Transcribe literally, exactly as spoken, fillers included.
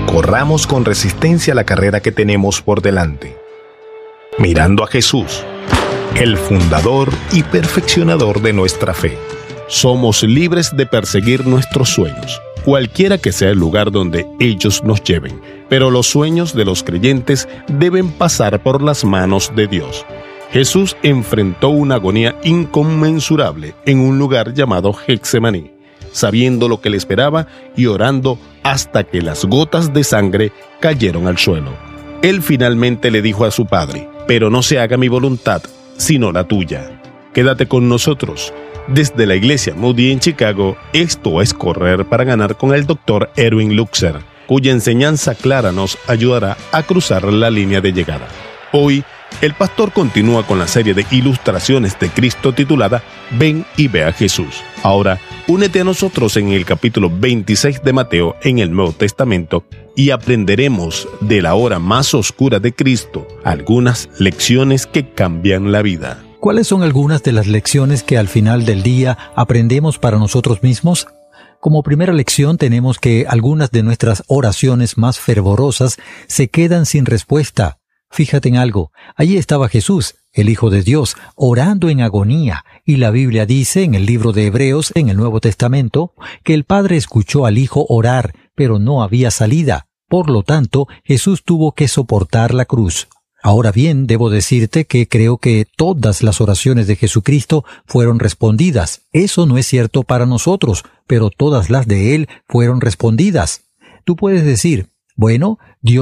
Corramos con resistencia la carrera que tenemos por delante, mirando a Jesús, el fundador y perfeccionador de nuestra fe. Somos libres de perseguir nuestros sueños, cualquiera que sea el lugar donde ellos nos lleven, pero los sueños de los creyentes deben pasar por las manos de Dios. Jesús enfrentó una agonía inconmensurable en un lugar llamado Getsemaní, sabiendo lo que le esperaba y orando hasta que las gotas de sangre cayeron al suelo. Él finalmente le dijo a su Padre: «Pero no se haga mi voluntad, sino la tuya». Quédate con nosotros. Desde la Iglesia Moody en Chicago, esto es Correr para Ganar con el doctor Erwin Luxer, cuya enseñanza clara nos ayudará a cruzar la línea de llegada. Hoy, el pastor continúa con la serie de ilustraciones de Cristo titulada Ven y ve a Jesús. Ahora, únete a nosotros en el capítulo veintiséis de Mateo en el Nuevo Testamento y aprenderemos de la hora más oscura de Cristo algunas lecciones que cambian la vida. ¿Cuáles son algunas de las lecciones que al final del día aprendemos para nosotros mismos? Como primera lección tenemos que algunas de nuestras oraciones más fervorosas se quedan sin respuesta. Fíjate en algo, allí estaba Jesús, el Hijo de Dios, orando en agonía, y la Biblia dice en el libro de Hebreos, en el Nuevo Testamento, que el Padre escuchó al Hijo orar, pero no había salida. Por lo tanto, Jesús tuvo que soportar la cruz. Ahora bien, debo decirte que creo que todas las oraciones de Jesucristo fueron respondidas. Eso no es cierto para nosotros, pero todas las de Él fueron respondidas. Tú puedes decir, bueno, Dios